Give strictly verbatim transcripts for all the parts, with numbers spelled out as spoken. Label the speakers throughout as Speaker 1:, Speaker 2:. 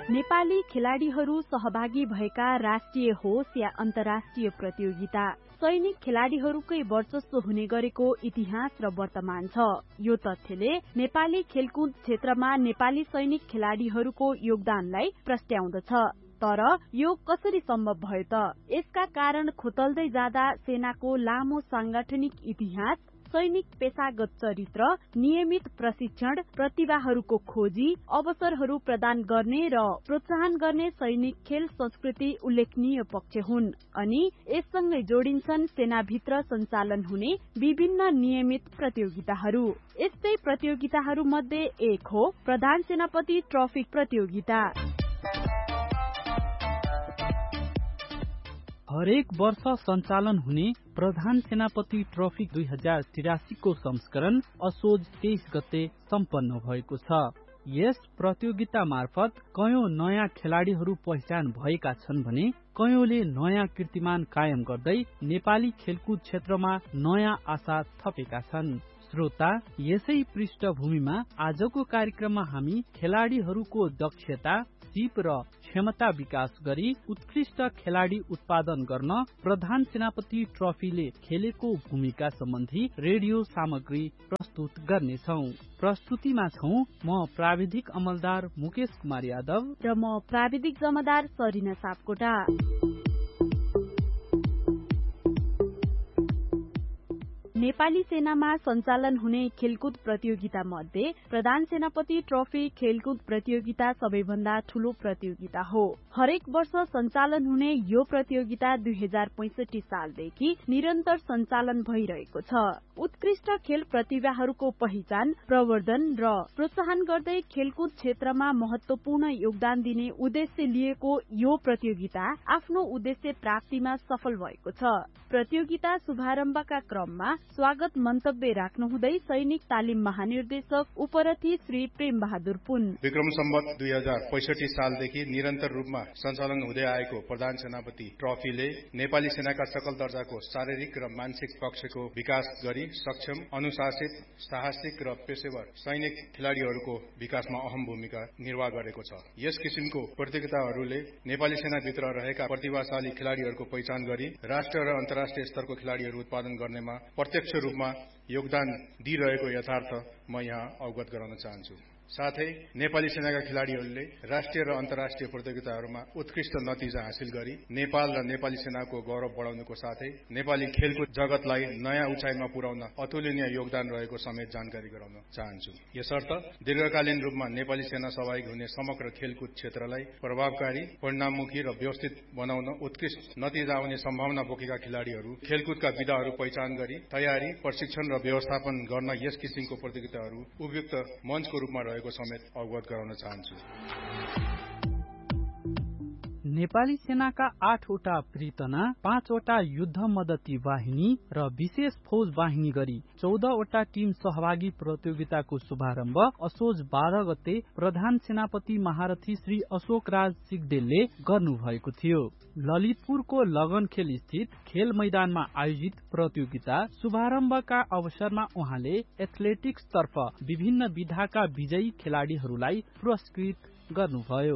Speaker 1: नेपाली खेलाडीहरू सहभागी भएका राष्ट्रिय होस् या अन्तर्राष्ट्रिय प्रतियोगिता, सैनिक खेलाडीहरूकै वर्चस्व हुने गरेको इतिहास र वर्तमान छ। यो तथ्यले नेपाली खेलकुद क्षेत्रमा नेपाली सैनिक खेलाडीहरूको योगदानलाई प्रस्ट्याउँदछ। तर यो कसरी सम्भव भयो त? यसका कारण खोतल्दै जाँदा सेनाको लामो सांगठनिक इतिहास, सैनिक पेशागत चरित्र, नियमित प्रशिक्षण, प्रतिभाहरूको खोजी, अवसरहरू प्रदान गर्ने र प्रोत्साहन गर्ने सैनिक खेल संस्कृति उल्लेखनीय पक्ष हुन्। अनि यससँगै जोडिन्छन् सेनाभित्र सञ्चालन हुने विभिन्न नियमित प्रतियोगिताहरू। यस्तै प्रतियोगिताहरू मध्ये एक हो प्रधान सेनापति ट्रफी प्रतियोगिता।
Speaker 2: हरेक वर्ष सञ्चालन हुने प्रधान सेनापति ट्रफी दुई हजार तिरासी को संस्करण असोज तेइस गते सम्पन्न भएको छ। यस प्रतियोगिता मार्फत कयौं नयाँ खेलाडीहरू पहिचान भएका छन् भने कयौंले नयाँ कीर्तिमान कायम गर्दै नेपाली खेलकुद क्षेत्रमा नयाँ आशा थपेका छन्। श्रोता, यसै पृष्ठभूमिमा आजको कार्यक्रममा हामी खेलाडीहरूको दक्षता, सिप र क्षमता विकास गरी उत्कृष्ट खेलाडी उत्पादन गर्न प्रधान सेनापति ट्रफीले खेलेको भूमिका सम्बन्धी रेडियो सामग्री प्रस्तुत गर्नेछौं। प्रस्तुतिमा छौं म प्राविधिक अमलदार मुकेश कुमार यादव
Speaker 1: र म प्राविधिक जमादार सरिना सापकोटा। नेपाली सेनामा सञ्चालन हुने खेलकुद प्रतियोगिता मध्ये प्रधान सेनापति ट्रफी खेलकुद प्रतियोगिता सबैभन्दा ठूलो प्रतियोगिता हो। हरेक वर्ष सञ्चालन हुने यो प्रतियोगिता दुई हजार पैंसठी सालदेखि निरन्तर सञ्चालन भइरहेको छ। उत्कृष्ट खेल प्रतिभाहरूको पहिचान, प्रवर्धन र प्रोत्साहन गर्दै खेलकुद क्षेत्रमा महत्वपूर्ण योगदान दिने उद्देश्य लिएको यो प्रतियोगिता आफ्नो उद्देश्य प्राप्तिमा सफल भएको छ। प्रतियोगिता शुभारम्भका क्रममा स्वागत मन्तव्य राख्नुहुँदै सैनिक तालिम महानिर्देशक उपरथी श्री प्रेम बहादुर पुन,
Speaker 3: विक्रम सम्वत दुई हजार पैंसठी सालदेखि निरन्तर रूपमा सञ्चालन हुँदै आएको प्रधान सेनापति ट्रफीले नेपाली सेनाका सकल दर्जाको शारीरिक र मानसिक पक्षको विकास गरी सक्षम, अनुशासित, साहसिक र पेशेवर सैनिक खेलाडीहरूको विकासमा अहम भूमिका निर्वाह गरेको छ। यस किसिमको प्रतियोगिताहरूले नेपाली सेनाभित्र रहेका प्रतिभाशाली खेलाडीहरूको पहिचान गरी राष्ट्रिय र अन्तर्राष्ट्रिय स्तरको खेलाडीहरू उत्पादन गर्नेमा प्रत्यक्ष रूपमा योगदान दिइरहेको यथार्थ म यहाँ अवगत गराउन चाहन्छु। साथै नेपाली सेनाका खेलाडीहरूले राष्ट्रिय र अन्तर्राष्ट्रिय प्रतियोगिताहरूमा उत्कृष्ट नतिजा हासिल गरी नेपाल र नेपाली सेनाको गौरव बढाउनुको साथै नेपाली खेलकुद जगतलाई नयाँ उचाइमा पुर्याउन अतुलनीय योगदान रहेको समेत जानकारी गराउन चाहन्छु। यसर्थ दीर्घकालीन रूपमा नेपाली सेना सहभागी हुने समग्र खेलकुद क्षेत्रलाई प्रभावकारी, परिणाममुखी र व्यवस्थित बनाउन उत्कृष्ट नतिजा आउने सम्भावना बोकेका खेलाडीहरू खेलकुदका विधाहरू पहिचान गरी तयारी, प्रशिक्षण र व्यवस्थापन गर्न यस किसिमको प्रतियोगिताहरू उपयुक्त मञ्चको रूपमा रहेको समेत अवगत गराउन चाहन्छु।
Speaker 2: नेपाली सेनाका आठवटा प्रीतना, पाँचवटा युद्ध मदती वाहिनी र विशेष फौज वाहिनी गरी चौधवटा टीम सहभागी प्रतियोगिताको शुभारम्भ असोज बाह्र गते प्रधान सेनापति महारथी श्री अशोक राज सिगदेलले गर्नुभएको थियो। ललितपुरको लगनखेल स्थित खेल मैदानमा आयोजित प्रतियोगिता शुभारम्भका अवसरमा उहाँले एथलेटिक्स तर्फ विभिन्न विधाका विजयी खेलाडीहरूलाई पुरस्कृत गर्नुभयो।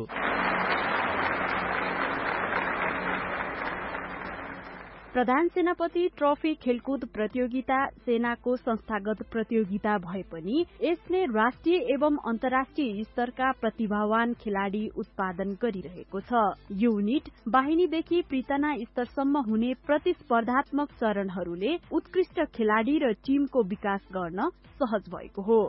Speaker 1: प्रधान सेनापति ट्रफी खेलकुद प्रतियोगिता सेनाको संस्थागत प्रतियोगिता भए पनि यसले राष्ट्रिय एवं अन्तर्राष्ट्रिय स्तरका प्रतिभावान खेलाडी उत्पादन गरिरहेको छ। युनिट, वाहिनीदेखि प्रीतना स्तरसम्म हुने प्रतिस्पर्धात्मक चरणहरूले उत्कृष्ट खेलाडी र टीमको विकास गर्न सहज भएको हो।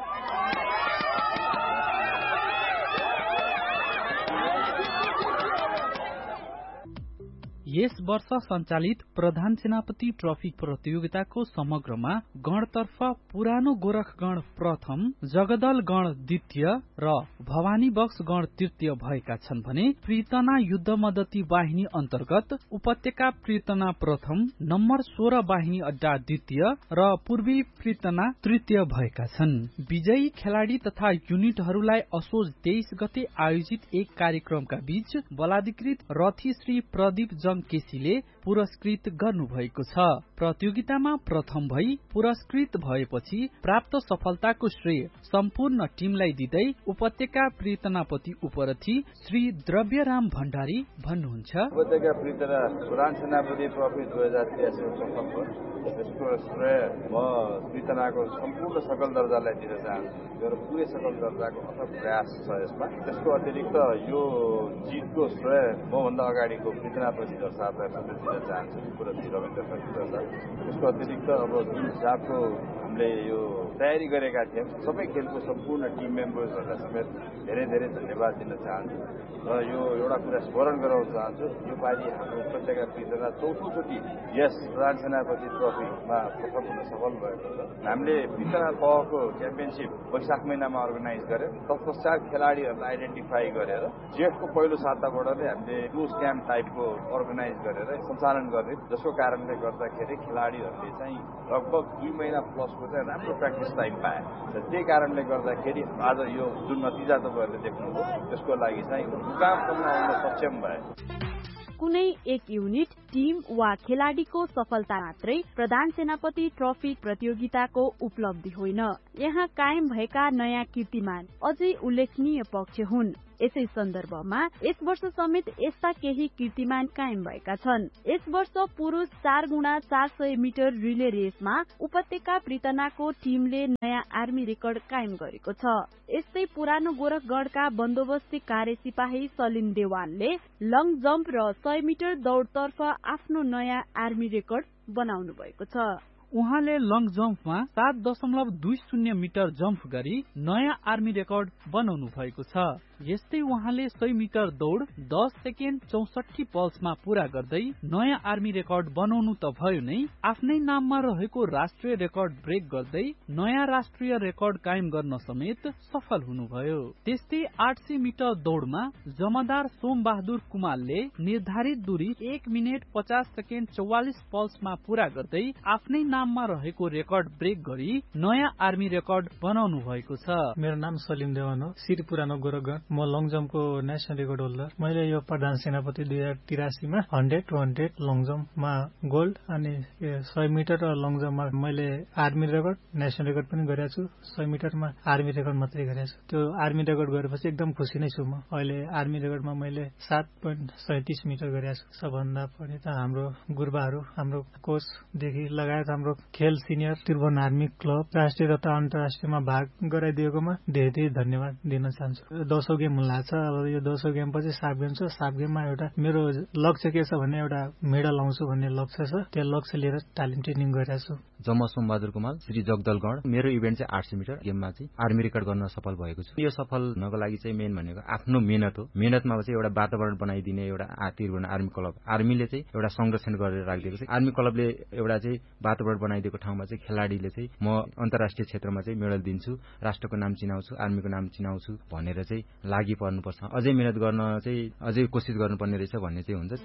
Speaker 2: यस वर्ष सञ्चालित प्रधान सेनापति ट्रफी प्रतियोगिताको समग्रमा गणतर्फ पुरानो गोरखगण प्रथम, जगदल गण द्वितीय र भवानी बक्स गण तृतीय भएका छन् भने प्रीतना युद्ध मदती वाहिनी अन्तर्गत उपत्यका प्रीतना प्रथम, नम्बर सोह्र वाहिनी अड्डा द्वितीय र पूर्वी प्रीतना तृतीय भएका छन्। विजयी खेलाडी तथा युनिटहरूलाई असोज तेइस गते आयोजित एक कार्यक्रमका बीच बलाधिकृत रथी श्री प्रदीप जङ केसीले पुरस्कृत गर्नुभएको छ। प्रतियोगितामा प्रथम भई पुरस्कृत भएपछि प्राप्त सफलताको श्रेय सम्पूर्ण टिमलाई दिँदै उपत्यका प्रीतनापति उपरथी श्री द्रव्यराम भण्डारी भन्नुहुन्छ,
Speaker 4: उपत्यका प्रीतना प्रधान सेनापति ट्रफी दुई हजार त्रियासीमा सफल भयो। यसको श्रेय म प्रीतनाको सम्पूर्ण सकल दर्जालाई दिन चाहन्छु। मेरो पुरै सकल दर्जाको अथक प्रयास छ यसमा। त्यसको अतिरिक्त यो जितको श्रेय मभन्दा अगाडिको प्रीतनापति दर्शाहरूलाई दिन चाहन्छु, पुरस्कृत रविन्द्र दर्शा। त्यसको अतिरिक्त अब जुन हिसाबको हामीले यो तयारी गरेका थियौँ सबै खेलको सम्पूर्ण टिम मेम्बर्सहरूलाई समेत धेरै धेरै धन्यवाद दिन चाहन्छु र यो एउटा कुरा स्मरण गराउन चाहन्छु, यो पालि हाम्रो उपत्यका प्रीतना चौथोचोटि यस प्रधान सेनापति ट्रफीमा प्रथम हुन सफल भएको छ। हामीले प्रीतना तहको च्याम्पियनसिप वैशाख महिनामा अर्गनाइज गर्यौँ। तत्पश्चात खेलाडीहरूलाई आइडेन्टिफाई गरेर जेठको पहिलो साताबाट नै हामीले क्लोज क्याम्प टाइपको अर्गनाइज गरेर सञ्चालन गर्ने, जसको कारणले गर्दाखेरि खेलाडीहरूले चाहिँ लगभग दुई महिना प्लसको चाहिँ राम्रो प्र्याक्टिस टाइम पाए। त्यही कारणले गर्दाखेरि आज यो जुन नतिजा तपाईँहरूले देख्नुभयो त्यसको लागि चाहिँ मुकामसम्म आउन सक्षम भए।
Speaker 1: कुनै एक युनिट, टिम वा खेलाडीको सफलता मात्रै प्रधान सेनापति ट्रफी प्रतियोगिताको उपलब्धि होइन। यहाँ कायम भएका नयाँ कीर्तिमान अझै उल्लेखनीय पक्ष हुन्। यसै सन्दर्भमा यस वर्ष समेत यस्ता केही कीर्तिमान कायम भएका छन्। यस वर्ष पुरुष चार गुणा चार सय मिटर रिले रेसमा उपत्यका प्रीतनाको टिमले नयाँ आर्मी रेकर्ड कायम गरेको छ। यस्तै पुरानो गोरखगढका बन्दोबस्ती कार्य सिपाही सलिम देवानले लङ जम्प र सय मिटर दौडतर्फ आफ्नो नयाँ आर्मी रेकर्ड बनाउनु भएको छ।
Speaker 2: उहाँले लङ जम्पमा सात दशमलव दुई शून्य मिटर जम्प गरी नयाँ आर्मी रेकर्ड बनाउनु भएको छ। यस्तै उहाँले सय मिटर दौड दस सेकेन्ड चौसठी पल्समा पूरा गर्दै नयाँ आर्मी रेकर्ड बनाउनु त भयो नै, आफ्नै नाममा रहेको राष्ट्रिय रेकर्ड ब्रेक गर्दै नयाँ राष्ट्रिय रेकर्ड कायम गर्न समेत सफल हुनुभयो। त्यस्तै आठ सय मिटर दौडमा जमादार सोम बहादुर कुमारले निर्धारित दूरी एक मिनट पचास सेकेन्ड चौवालिस पल्समा पूरा गर्दै आफ्नै नाममा रहेको रेकर्ड ब्रेक गरी नयाँ आर्मी रेकर्ड बनाउनु भएको छ।
Speaker 5: मेरो नाम सलिम देवान हो, सिर पुरानो गोरखगढ। म लङ जम्पको नेसनल रेकर्ड होल्डर। मैले यो प्रधान सेनापति दुई हजार तिरासीमा hundred two hundred long जम्पमा gold अनि सय मिटर र लङ जम्पमा मैले आर्मी रेकर्ड नेसनल रेकर्ड पनि गरेको छु। सय मिटरमा आर्मी रेकर्ड मात्रै गरेको छु। त्यो आर्मी रेकर्ड गरेपछि एकदम खुसी नै छु म। अहिले आर्मी रेकर्डमा मैले सात पोइन्ट सैतिस मिटर गरेको छु। सबभन्दा पनि त हाम्रो गुरुबाहरू, हाम्रो कोचदेखि लगायत हाम्रो खेल सिनियर त्रिभुवन आर्मी क्लब राष्ट्रिय तथा अन्तर्राष्ट्रियमा भाग गराइदिएकोमा धेरै धेरै धन्यवाद दिन चाहन्छु। दसौँ गेम लाग्छ। अब यो दसौँ गेम पछि साफ गेम छ। साफ गेममा एउटा मेरो लक्ष्य के छ भने एउटा मेडल आउँछु भन्ने लक्ष्य छ। त्यो लक्ष्य लिएर तालिम ट्रेनिङ गरिरहेको छु।
Speaker 6: जम्मा सोमबहादुर कुमार, श्री जगदलगढ। मेरो इभेन्ट चाहिँ आठ सय मिटर गेममा चाहिँ आर्मी रेकर्ड गर्न सफल भएको छु। यो सफल हुनको लागि चाहिँ मेन भनेको आफ्नो मेहनत हो। मेहनतमा चाहिँ एउटा वातावरण बनाइदिने एउटा त्रिभुवन आर्मी क्लब, आर्मीले चाहिँ एउटा संरक्षण गरेर राखिदिएको छ। आर्मी क्लबले एउटा चाहिँ वातावरण बनाइदिएको ठाउँमा चाहिँ खेलाडीले चाहिँ म अन्तर्राष्ट्रिय क्षेत्रमा चाहिँ मेडल दिन्छु, राष्ट्रको नाम चिनाउँछु, आर्मीको नाम चिनाउँछु भनेर चाहिँ लागि पर्नुपर्छ। अझै मेहनत गर्न चाहिँ अझै कोसिस गर्नुपर्ने रहेछ भन्ने चाहिँ हुन्छ।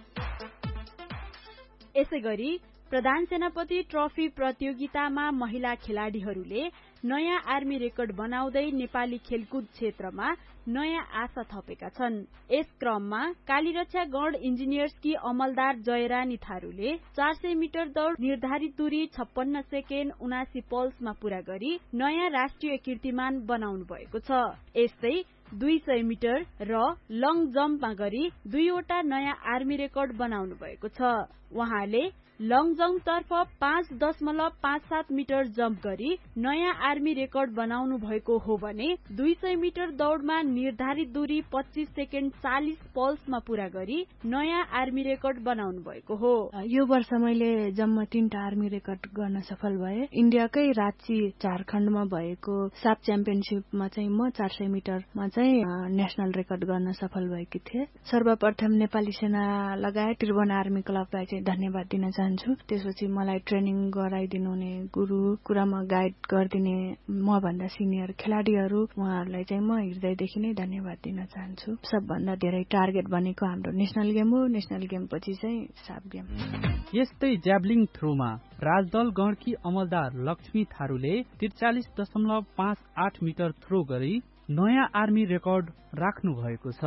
Speaker 1: यसैगरी प्रधान सेनापति ट्रफी प्रतियोगितामा महिला खेलाडीहरूले नयाँ आर्मी रेकर्ड बनाउँदै नेपाली खेलकुद क्षेत्रमा नयाँ आशा थपेका छन्। यस क्रममा कालीरक्षा गण इन्जिनियर्सकी अमलदार जयरानी थारूले चार सय मिटर दौड निर्धारित दूरी छप्पन्न सेकेन्ड उनासी पल्समा पूरा गरी नयाँ राष्ट्रिय कीर्तिमान बनाउनु भएको छ। यस्तै दुई सय मिटर र लङ जम्पमा गरी दुईवटा नयाँ आर्मी रेकर्ड बनाउनु भएको छ। उहाँले लङ जम्प तर्फ पाँच दशमलव पाँच सात मिटर जम्प गरी नयाँ आर्मी रेकर्ड बनाउनु भएको हो भने दुई सय मिटर दौडमा निर्धारित दूरी पच्चीस सेकेन्ड चालीस पल्समा पूरा गरी नयाँ आर्मी रेकर्ड बनाउनु भएको हो।
Speaker 7: यो वर्ष मैले जम्मा तीनटा आर्मी रेकर्ड गर्न सफल भए। इन्डियाकै रांची झारखण्डमा भएको साफ च्याम्पियनशिपमा चाहिँ म चार सय मिटरमा चाहिँ नेशनल रेकर्ड गर्न सफल भएकी थिए। सर्वप्रथम नेपाली सेना लगायत त्रिभुवन आर्मी क्लबलाई चाहिँ धन्यवाद दिन चाहन्छु। त्यसपछि मलाई ट्रेनिङ गराइदिनु हुने गुरु, कुरामा गाइड गरिदिने म भन्दा सिनियर खेलाडीहरू, उहाँहरूलाई चाहिँ म हृदयदेखि नै धन्यवाद दिन चाहन्छु। सबभन्दा धेरै टार्गेट भनेको हाम्रो नेशनल गेम हो। नेशनल गेम पछि चाहिँ साफ गेम।
Speaker 2: यस्तै ज्याभलिङ थ्रोमा राजदल गणकी अमलदार लक्ष्मी थारूले त्रिचालिस दशमलव पाँच आठ मिटर थ्रो गरी नयाँ आर्मी रेकर्ड राख्नु भएको छ।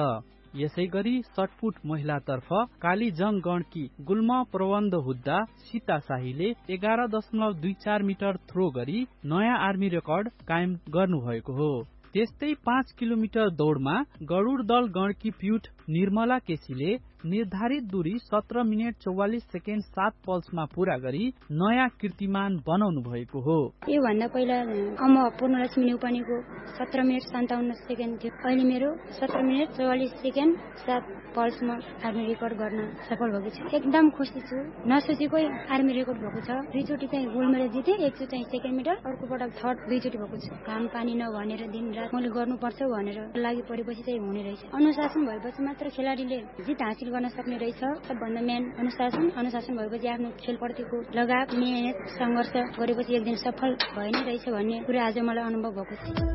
Speaker 2: यसै गरी सटपुट महिलातर्फ कालीजङ गणकी गुल्म प्रबन्ध हुद्दा सीता शाहीले एघार दशमलव दुई चार मिटर थ्रो गरी नयाँ आर्मी रेकर्ड कायम गर्नुभएको हो। त्यस्तै पाँच किलोमिटर दौड़मा गरुड दल गणकी प्युट निर्मला केसीले निर्धारित दूरी सत्र मिनट चौवालिस सेकेन्ड सात पल्समा पूरा गरी नयाँ कीर्तिमान बनाउनु भएको हो।
Speaker 8: यो भन्दा पहिला अम पूर्णलक्ष्मी उपानिको सत्र मिनट सन्ताउन्न सेकेन्ड थियो। अहिले मेरो सत्र मिनट चौवालिस सेकेन्ड सात पल्समा आर्मी रेकर्ड गर्न सफल भएको छु। एकदम खुसी छु। नसोचेकै आर्मी रेकर्ड भएको छ। दुईचोटि चाहिँ गोल्ड मेडल जिते, एकचोटि चाहिँ सेकेन्ड मेडल, अर्को पटक थर्ड दुईचोटि भएको छु। काम पानी नभनेर दिन रात मैले गर्नुपर्छ भनेर लागि परेपछि चाहिँ हुने रहेछ। अनुशासन भएपछि मात्र खेलाडीले जित हासिल गर्न सक्ने रहेछ। सबभन्दा मेन अनुशासन अनुशासन भएपछि आफ्नो खेलप्रतिको लगाव मेहनत सङ्घर्ष गरेपछि एक दिन सफल भए नै रहेछ भन्ने कुरा आज मलाई अनुभव भएको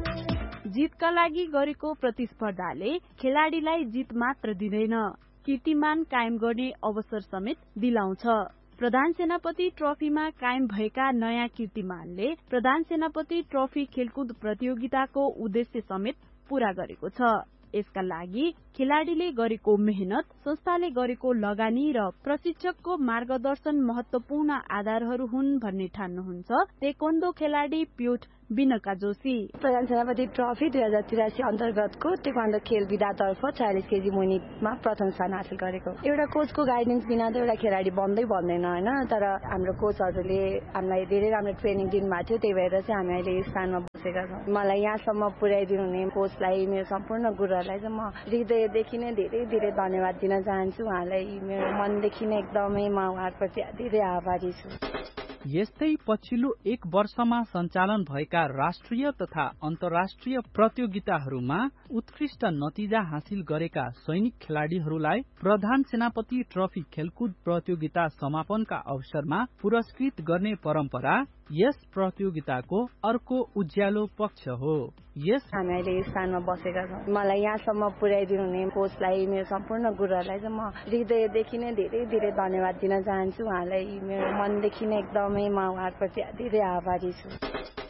Speaker 8: छ।
Speaker 1: जितका लागि गरेको प्रतिस्पर्धाले खेलाडीलाई जित मात्र दिँदैन, कीर्तिमान कायम गर्ने अवसर समेत दिलाउँछ। प्रधान सेनापति ट्रफीमा कायम भएका नयाँ कीर्तिमानले प्रधान सेनापति ट्रफी खेलकुद प्रतियोगिताको उद्देश्य समेत पूरा गरेको छ। यसका लागि खेलाडीले गरेको मेहनत, संस्थाले गरेको लगानी र प्रशिक्षकको मार्गदर्शन महत्वपूर्ण आधारहरू हुन् भन्ने ठान्नुहुन्छ ताइक्वान्डो खेलाडी प्युट बिनका जोशी।
Speaker 9: प्रधान सेनापति ट्रफी दुई हजार तिरासी अन्तर्गतको ताइक्वान्डो खेल विधातर्फ छयालिस केजी मुनिमा प्रथम स्थान हासिल गरेको। एउटा कोचको गाइडेन्स बिना त एउटा खेलाडी बन्दै बन्दैन होइन, तर हाम्रो कोचहरूले हामीलाई धेरै राम्रो ट्रेनिङ दिनुभएको थियो। त्यही भएर चाहिँ हामी अहिले यस स्थानमा बसेका छौँ। मलाई यहाँसम्म पुर्याइदिनु हुने कोचलाई, मेरो सम्पूर्ण गुरुहरूलाई चाहिँ म हृदयदेखि नै धेरै धेरै धन्यवाद दिन चाहन्छु। उहाँलाई मेरो मनदेखि नै एकदमै म उहाँप्रति धेरै आभारी छु।
Speaker 2: यस्तै पछिल्लो एक वर्षमा सञ्चालन भएका राष्ट्रिय तथा अन्तर्राष्ट्रिय प्रतियोगिताहरूमा उत्कृष्ट नतिजा हासिल गरेका सैनिक खेलाडीहरूलाई प्रधान सेनापति ट्रफी खेलकुद प्रतियोगिता समापनका अवसरमा पुरस्कृत गर्ने परम्परा यस प्रतियोगिताको अर्को उज्यालो पक्ष हो। यस
Speaker 9: हामी अहिले यस स्थानमा बसेका छौँ। मलाई यहाँसम्म पुर्याइदिनु हुने कोचलाई, मेरो सम्पूर्ण गुरुहरूलाई चाहिँ म हृदयदेखि नै धेरै धेरै धन्यवाद दिन चाहन्छु। उहाँलाई मेरो मनदेखि नै एकदमै म उहाँप्रति धेरै आभारी छु।